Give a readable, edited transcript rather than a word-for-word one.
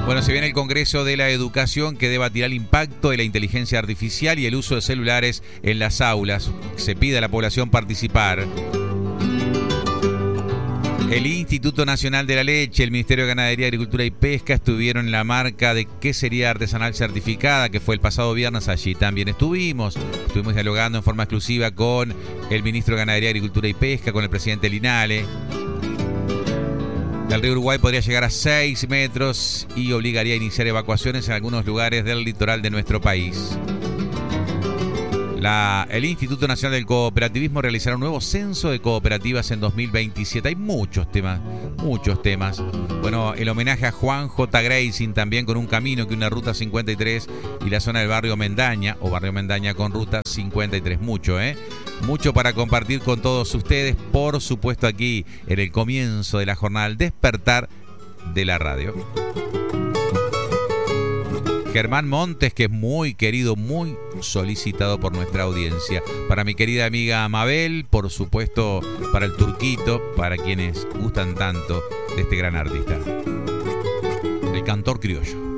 Bueno, se viene el Congreso de la Educación que debatirá el impacto de la inteligencia artificial y el uso de celulares en las aulas. Se pide a la población participar. El Instituto Nacional de la Leche, el Ministerio de Ganadería, Agricultura y Pesca estuvieron en la marca de quesería artesanal certificada, que fue el pasado viernes. Allí también estuvimos dialogando en forma exclusiva con el ministro de Ganadería, Agricultura y Pesca, con el presidente Linale. El río Uruguay podría llegar a 6 metros y obligaría a iniciar evacuaciones en algunos lugares del litoral de nuestro país. El Instituto Nacional del Cooperativismo realizará un nuevo censo de cooperativas en 2027. Hay muchos temas. Bueno, el homenaje a Juan J. Gracing también con un camino que une Ruta 53 y la zona del barrio Mendaña, o barrio Mendaña con Ruta 53. Mucho para compartir con todos ustedes, por supuesto aquí en el comienzo de la jornada, al despertar de la radio. Germán Montes, que es muy querido, muy solicitado por nuestra audiencia. Para mi querida amiga Mabel, por supuesto para el Turquito, para quienes gustan tanto de este gran artista, el cantor criollo.